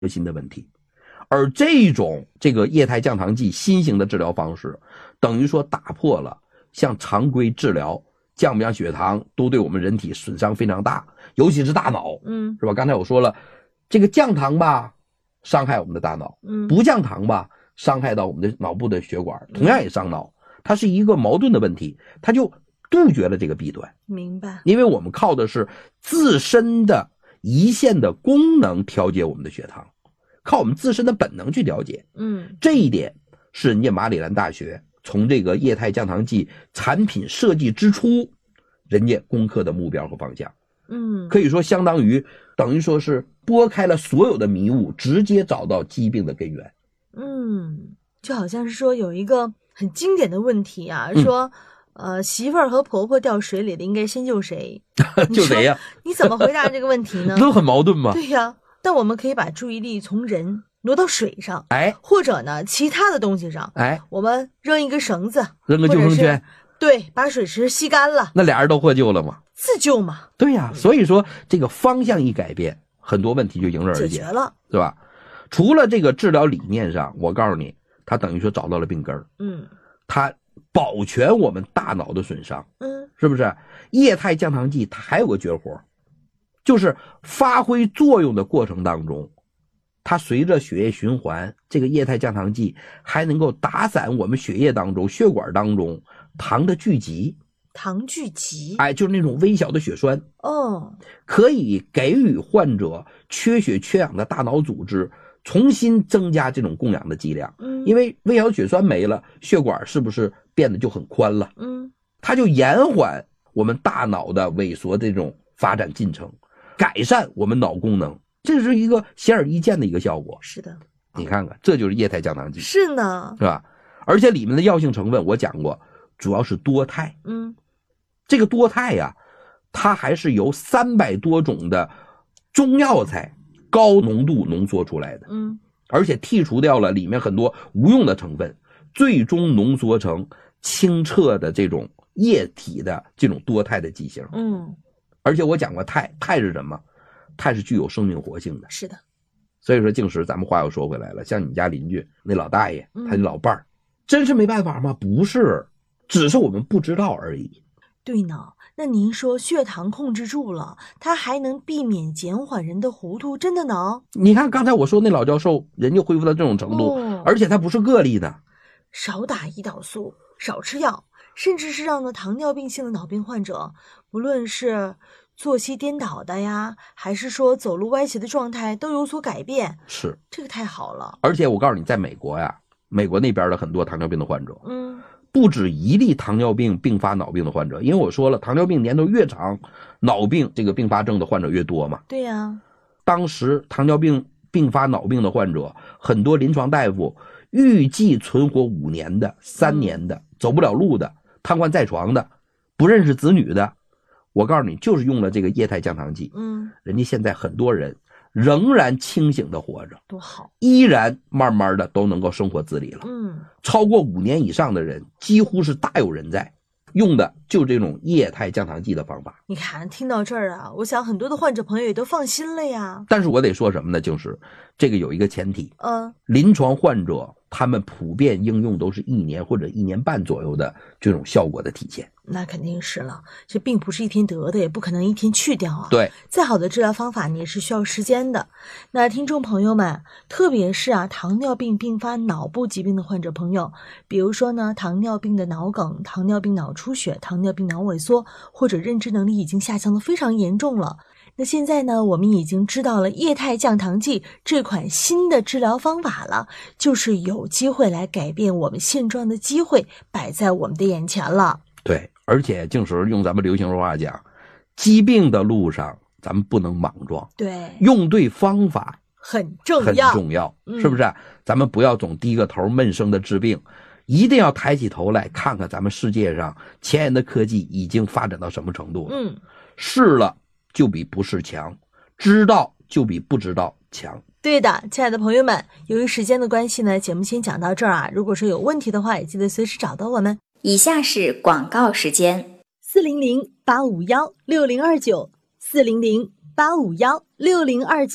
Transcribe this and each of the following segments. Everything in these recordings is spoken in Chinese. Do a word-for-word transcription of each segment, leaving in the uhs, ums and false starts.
核心的问题。而这种这个液态降糖剂新型的治疗方式，等于说打破了像常规治疗降不降血糖都对我们人体损伤非常大，尤其是大脑，嗯，是吧？刚才我说了，这个降糖吧，伤害我们的大脑，嗯，不降糖吧，伤害到我们的脑部的血管，同样也伤脑，它是一个矛盾的问题，它就杜绝了这个弊端。 明白？ 因为我们靠的是自身的胰腺的功能调节我们的血糖。靠我们自身的本能去了解，嗯，这一点是人家马里兰大学从这个液态降糖剂产品设计之初，人家攻克的目标和方向，嗯，可以说相当于等于说是拨开了所有的迷雾，直接找到疾病的根源。 嗯，就好像是说有一个很经典的问题啊，嗯、说呃媳妇儿和婆婆掉水里了，应该先救谁？ 救谁呀？ 你怎么回答这个问题呢？ 都很矛盾吗？ 对呀。但我们可以把注意力从人挪到水上， 哎， 或者呢其他的东西上， 哎， 我们扔一个绳子， 扔个救生圈， 对，把水池吸干了， 那俩人都获救了吗？ 自救嘛。 对呀，所以说这个方向一改变，很多问题就迎刃而解， 解决了， 是吧？除了这个治疗理念上，我告诉你，他等于说找到了病根儿，嗯，他保全我们大脑的损伤，嗯，是不是？液态降糖剂它还有个绝活，就是发挥作用的过程当中，它随着血液循环，这个液态降糖剂还能够打散我们血液当中、血管当中糖的聚集。 糖聚集， 哎，就是那种微小的血栓。哦，可以给予患者缺血缺氧的大脑组织重新增加这种供氧的剂量。嗯，因为微小的血栓没了，血管是不是变得就很宽了？嗯，它就延缓我们大脑的萎缩这种发展进程。改善我们脑功能，这是一个显而易见的一个效果。 是的， 你看看，这就是液态降糖剂。 是呢， 是吧？而且里面的药性成分我讲过，主要是多肽。嗯，这个多肽呀、啊，它还是由三百多种的中药材高浓度浓缩出来的。嗯，而且剔除掉了里面很多无用的成分，最终浓缩成清澈的这种液体的这种多肽的剂型。嗯。而且我讲过肽，肽是什么？肽是具有生命活性的。 是的。 所以说静时咱们话又说回来了，像你家邻居那老大爷，他的老伴儿、嗯、真是没办法吗？不是，只是我们不知道而已。 对呢，那您说血糖控制住了，它还能避免减缓人的糊涂，真的呢？ 你看刚才我说那老教授人就恢复到这种程度、哦、而且他不是个例的。 少打胰岛素，少吃药，甚至是让呢糖尿病性的脑病患者，不论是作息颠倒的呀，还是说走路歪斜的状态都有所改变。 是， 这个太好了。 而且我告诉你，在美国呀，美国那边的很多糖尿病的患者，嗯，不止一例糖尿病并发脑病的患者，因为我说了，糖尿病年头越长，脑病这个并发症的患者越多嘛。 对呀， 当时糖尿病并发脑病的患者，很多临床大夫预计存活五年的、三年的、嗯、走不了路的、瘫痪在床的、不认识子女的，我告诉你，就是用了这个液态降糖剂，嗯，人家现在很多人仍然清醒的活着， 多好， 依然慢慢的都能够生活自理了。嗯，超过五年以上的人几乎是大有人在，用的就这种液态降糖剂的方法。 你看，听到这儿啊，我想很多的患者朋友也都放心了呀。 但是我得说什么呢？就是这个有一个前提，嗯，临床患者他们普遍应用都是一年或者一年半左右的这种效果的体现。 那肯定是了，这并不是一天得的，也不可能一天去掉啊。 对， 再好的治疗方法你也是需要时间的。那听众朋友们，特别是啊糖尿病并发脑部疾病的患者朋友，比如说呢糖尿病的脑梗、糖尿病脑出血、糖尿病脑萎缩，或者认知能力已经下降的非常严重了。那现在呢，我们已经知道了液态降糖剂这款新的治疗方法了，就是有机会来改变我们现状的机会摆在我们的眼前了。 对，而且静时用咱们流行说话讲，疾病的路上咱们不能莽撞， 对， 用对方法很重要， 很重要，是不是、嗯、咱们不要总低个头闷声的治病，一定要抬起头来看看咱们世界上前沿的科技已经发展到什么程度了。嗯，试了就比不试强，知道就比不知道强。 对的，亲爱的朋友们，由于时间的关系呢，节目先讲到这儿啊。如果说有问题的话，也记得随时找到我们。 以下是广告时间： 四零零八五幺六零二九，四零零八五幺六零二九。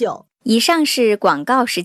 以上是广告时间。